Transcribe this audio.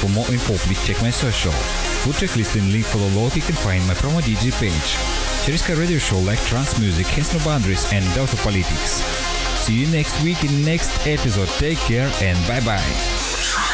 For more info, please check my social. Full checklist and link for the load you can find my promo DJ page. Через radio show like trance music has no boundaries and Delta politics. See you next week in the next episode. Take care and bye bye.